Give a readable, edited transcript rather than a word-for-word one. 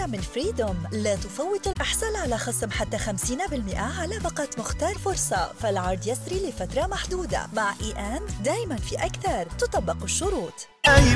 جديدة من فريدوم. لا تفوت الإحصال على خصم حتى 50% على باقة مختار فرصة، فالعرض يسري لفترة محدودة. مع دايما في أكثر، تطبق الشروط.